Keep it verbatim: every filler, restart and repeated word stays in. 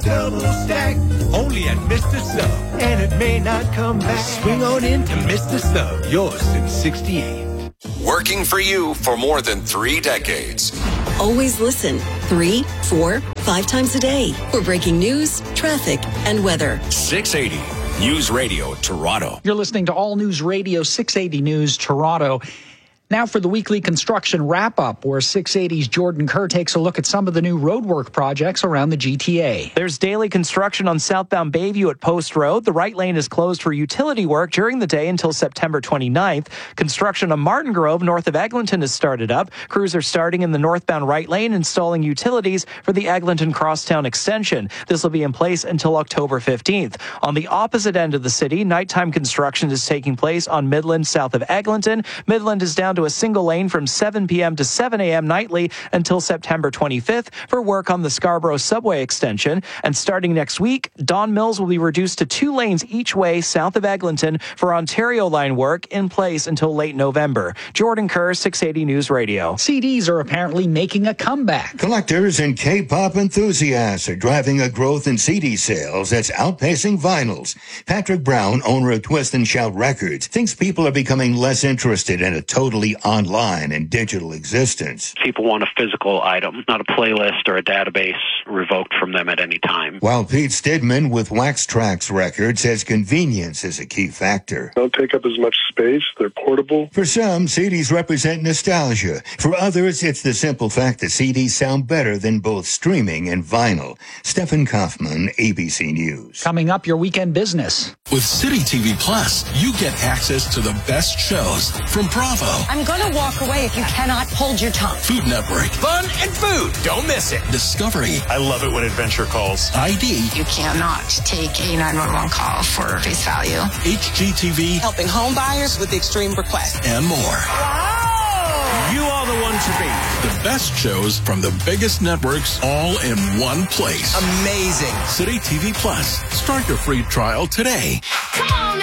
double stack. Only at Mister Sub. And it may not come back. Swing on into Mister Sub. Yours since sixty-eight. Working for you for more than three decades. Always listen three, four, five times a day for breaking news, traffic, and weather. six eighty News Radio Toronto. You're listening to All News Radio six eighty News Toronto. Now for the weekly construction wrap-up, where six eighty's Jordan Kerr takes a look at some of the new roadwork projects around the G T A. There's daily construction on southbound Bayview at Post Road. The right lane is closed for utility work during the day until September twenty-ninth. Construction on Martin Grove north of Eglinton has started up. Crews are starting in the northbound right lane, installing utilities for the Eglinton Crosstown extension. This will be in place until October fifteenth. On the opposite end of the city, nighttime construction is taking place on Midland south of Eglinton. Midland is down to a single lane from seven p.m. to seven a.m. nightly until September twenty-fifth for work on the Scarborough subway extension. And starting next week, Don Mills will be reduced to two lanes each way south of Eglinton for Ontario line work, in place until late November. Jordan Kerr, six eighty News Radio. C Ds are apparently making a comeback. Collectors and K-pop enthusiasts are driving a growth in C D sales that's outpacing vinyls. Patrick Brown, owner of Twist and Shout Records, thinks people are becoming less interested in a totally online and digital existence. People want a physical item, not a playlist or a database revoked from them at any time. While Pete Stidman with Wax Trax Records says convenience is a key factor. They don't take up as much space. They're portable. For some, C Ds represent nostalgia. For others, it's the simple fact that C Ds sound better than both streaming and vinyl. Stephen Kaufman, A B C News. Coming up, your weekend business. With City T V Plus, you get access to the best shows from Bravo. I'm going to walk away if you cannot hold your tongue. Food Network. Fun and food. Don't miss it. Discovery. I love it when adventure calls. I D. You cannot take a nine one one call for face value. H G T V. Helping home buyers with extreme requests. And more. Wow! You are the one to beat. The best shows from the biggest networks all in one place. Amazing. City T V Plus. Start your free trial today. Come on now.